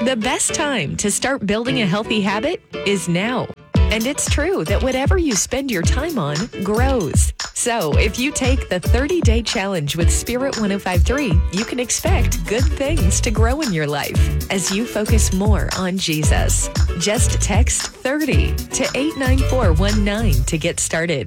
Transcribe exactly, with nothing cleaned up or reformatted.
The best time to start building a healthy habit is now. And it's true that whatever you spend your time on grows. So if you take the thirty-day challenge with Spirit one oh five point three, you can expect good things to grow in your life as you focus more on Jesus. Just text thirty to eight nine four one nine to get started.